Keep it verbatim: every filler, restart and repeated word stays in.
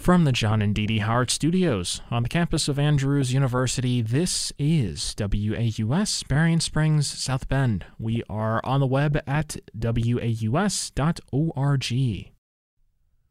From the John and Dee Dee Howard Studios on the campus of Andrews University, this is W A U S, Berrien Springs, South Bend. We are on the web at W A U S dot org.